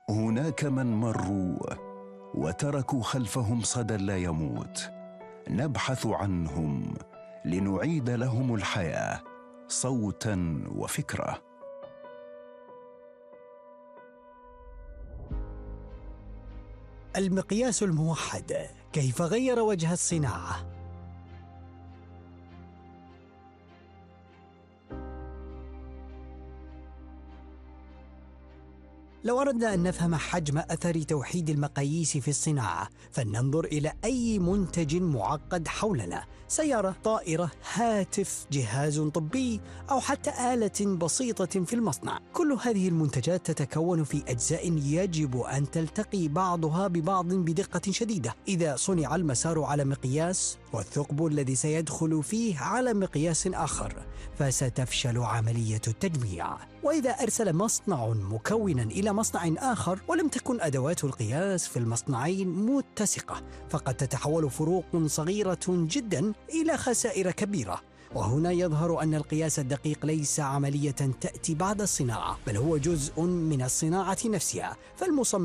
هناك من مروا وتركوا خلفهم صدى لا يموت، نبحث عنهم لنعيد لهم الحياة صوتاً وفكرة. المقياس الموحد، كيف غير وجه الصناعة؟ لو أردنا أن نفهم حجم أثر توحيد المقاييس في الصناعة، فلننظر إلى أي منتج معقد حولنا: سيارة، طائرة، هاتف، جهاز طبي، أو حتى آلة بسيطة في المصنع. كل هذه المنتجات تتكون في أجزاء يجب أن تلتقي بعضها ببعض بدقة شديدة. إذا صنع المسار على مقياس والثقب الذي سيدخل فيه على مقياس آخر، فستفشل عملية التجميع. وإذا أرسل مصنع مكونا إلى مصنع آخر ولم تكن أدوات القياس في المصنعين متسقة، فقد تتحول فروق صغيرة جدا إلى خسائر كبيرة. وهنا يظهر أن القياس الدقيق ليس عملية تأتي بعد الصناعة، بل هو جزء من الصناعة نفسها. فالمصمم